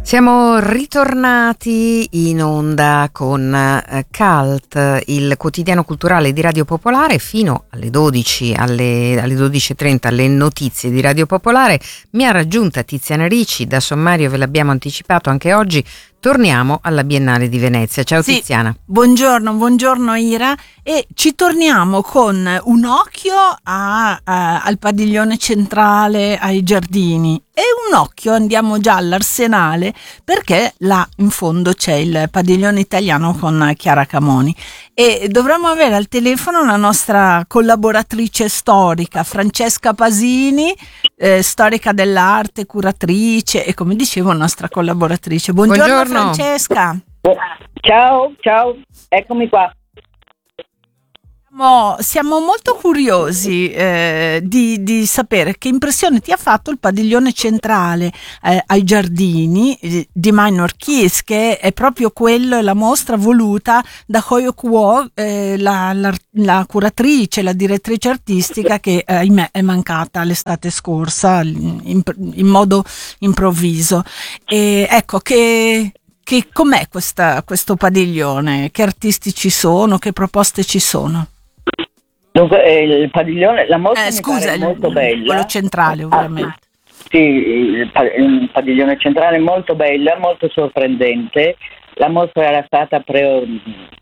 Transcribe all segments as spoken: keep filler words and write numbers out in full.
Siamo ritornati in onda con eh, Cult, il quotidiano culturale di Radio Popolare, fino alle dodici, alle, alle dodici e trenta, alle notizie di Radio Popolare. Mi ha raggiunta Tiziana Ricci, da sommario ve l'abbiamo anticipato anche oggi. Torniamo alla Biennale di Venezia. Ciao sì, Tiziana. Buongiorno, buongiorno Ira, e ci torniamo con un occhio a, a, al padiglione centrale, ai giardini, e un occhio andiamo già all'Arsenale, perché là in fondo c'è il padiglione italiano con Chiara Camoni e dovremmo avere al telefono la nostra collaboratrice storica Francesca Pasini, eh, storica dell'arte, curatrice e, come dicevo, nostra collaboratrice. Buongiorno, Buongiorno. Francesca. Ciao, ciao, eccomi qua. Siamo, siamo molto curiosi eh, di, di sapere che impressione ti ha fatto il padiglione centrale eh, ai giardini eh, di Minor Keys, che è proprio quello, la mostra voluta da Hoyo Kuo, eh, la, la, la curatrice, la direttrice artistica che eh, ahimè è mancata l'estate scorsa in, in modo improvviso. E ecco che... Che com'è questa, questo padiglione? Che artisti ci sono? Che proposte ci sono? Dunque, il padiglione, la mostra eh, mi scusa, pare il, molto bella. Quello centrale, ovviamente. Sì, il, il padiglione centrale è molto bella, molto sorprendente. La mostra era stata pre-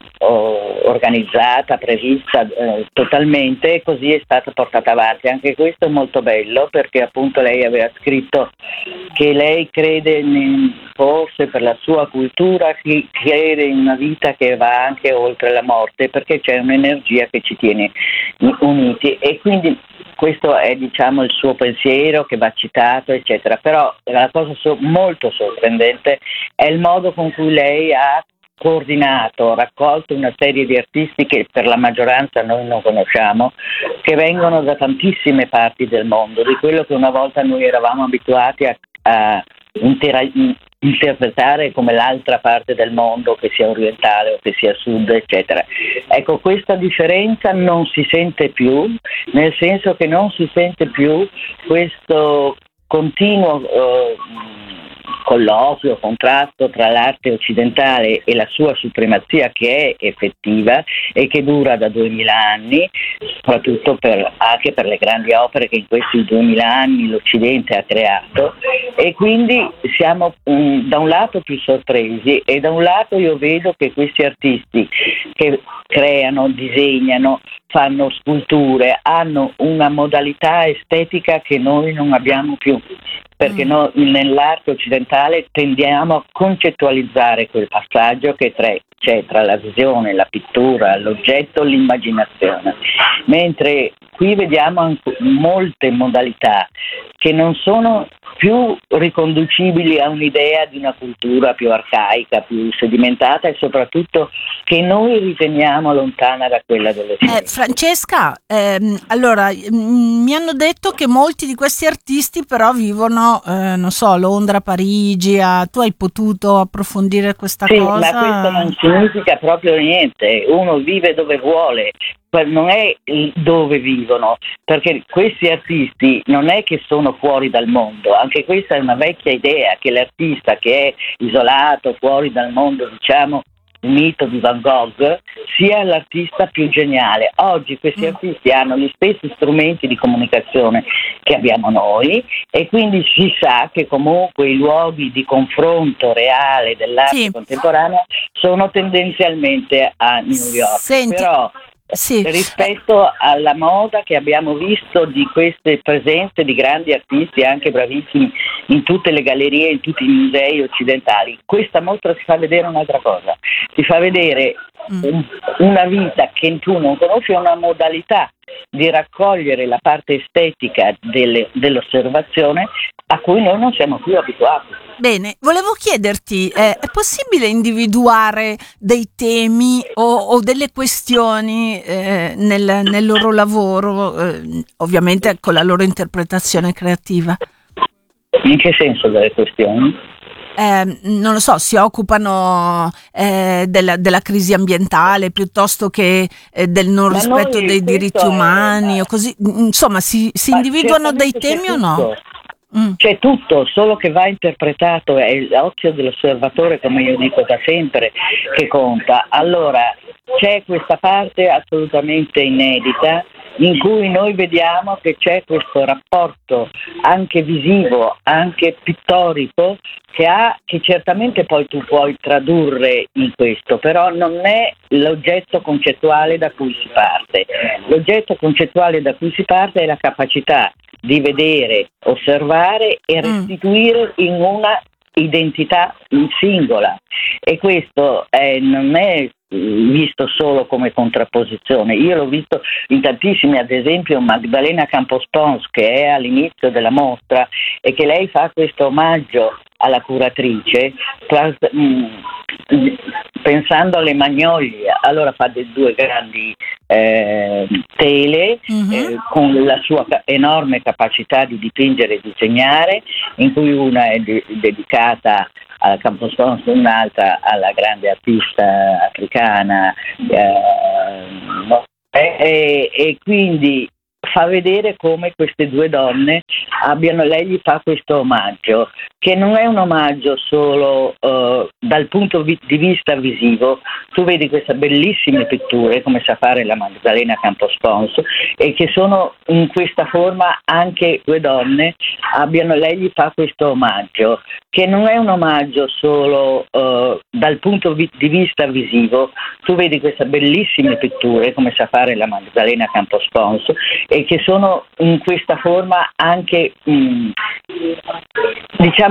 organizzata, prevista eh, totalmente, e così è stata portata avanti. Anche questo è molto bello, perché appunto lei aveva scritto che lei crede in, forse per la sua cultura, che crede in una vita che va anche oltre la morte, perché c'è un'energia che ci tiene uniti, e quindi questo è, diciamo, il suo pensiero che va citato, eccetera. Però la cosa so- molto sorprendente è il modo con cui lei ha coordinato, raccolto una serie di artisti che per la maggioranza noi non conosciamo, che vengono da tantissime parti del mondo, di quello che una volta noi eravamo abituati a, a intera- interpretare come l'altra parte del mondo, che sia orientale o che sia sud, eccetera. Ecco, questa differenza non si sente più, nel senso che non si sente più questo continuo eh, colloquio, contrasto tra l'arte occidentale e la sua supremazia, che è effettiva e che dura da duemila anni, soprattutto per, anche per le grandi opere che in questi duemila anni l'Occidente ha creato, e quindi siamo um, da un lato più sorpresi, e da un lato io vedo che questi artisti che creano, disegnano, fanno sculture, hanno una modalità estetica che noi non abbiamo più, perché mm. noi nell'arte occidentale tendiamo a concettualizzare quel passaggio che tre, c'è tra la visione, la pittura, l'oggetto, l'immaginazione, mentre qui vediamo anche molte modalità che non sono più riconducibili a un'idea di una cultura più arcaica, più sedimentata, e soprattutto che noi riteniamo lontana da quella delle eh, Francesca, ehm, allora m- mi hanno detto che molti di questi artisti però vivono, eh, non so, Londra, Parigi. A, tu hai potuto approfondire questa sì, cosa? Ma questo non significa proprio niente, uno vive dove vuole, non è dove vivono, perché questi artisti non è che sono fuori dal mondo. Anche questa è una vecchia idea, che l'artista che è isolato, fuori dal mondo, diciamo il mito di Van Gogh, sia l'artista più geniale. Oggi questi mm. artisti hanno gli stessi strumenti di comunicazione che abbiamo noi, e quindi si sa che comunque i luoghi di confronto reale dell'arte sì. contemporanea sono tendenzialmente a New York. Senti. Però Sì. rispetto alla moda che abbiamo visto di queste presenze di grandi artisti, anche bravissimi, in tutte le gallerie, in tutti i musei occidentali, questa mostra si fa vedere un'altra cosa, si fa vedere mm. un, una vita che tu non conosci, una modalità di raccogliere la parte estetica delle, dell'osservazione a cui noi non siamo più abituati. Bene, volevo chiederti, eh, è possibile individuare dei temi o, o delle questioni eh, nel, nel loro lavoro, eh, ovviamente con la loro interpretazione creativa? In che senso delle questioni? Eh, non lo so, si occupano eh, della, della crisi ambientale piuttosto che eh, del non Ma rispetto dei diritti umani è, o così, insomma si, si individuano dei temi o no? Mm. C'è tutto, solo che va interpretato, è l'occhio dell'osservatore, come io dico da sempre, che conta. Allora c'è questa parte assolutamente inedita in cui noi vediamo che c'è questo rapporto anche visivo, anche pittorico, che ha, che certamente poi tu puoi tradurre in questo, però non è l'oggetto concettuale da cui si parte. L'oggetto concettuale da cui si parte è la capacità di vedere, osservare e restituire in una identità singola, e questo è, non è visto solo come contrapposizione. Io l'ho visto in tantissimi, ad esempio Magdalena Campos Pons, che è all'inizio della mostra e che lei fa questo omaggio alla curatrice tras, mh, pensando alle Magnolie. Allora fa dei due grandi eh, tele mm-hmm. eh, con la sua ca- enorme capacità di dipingere e disegnare, in cui una è de- dedicata alla Campos Pons, un'altra alla grande artista africana eh, e, e quindi fa vedere come queste due donne abbiano, lei gli fa questo omaggio, che non è un omaggio solo uh, dal punto vi- di vista visivo. Tu vedi queste bellissime pitture, come sa fare la Magdalena Campos Pons, e che sono in questa forma anche due donne abbiano, lei gli fa questo omaggio, che non è un omaggio solo uh, dal punto vi- di vista visivo. Tu vedi queste bellissime pitture, come sa fare la Magdalena Campos Pons, e che sono in questa forma anche mh, diciamo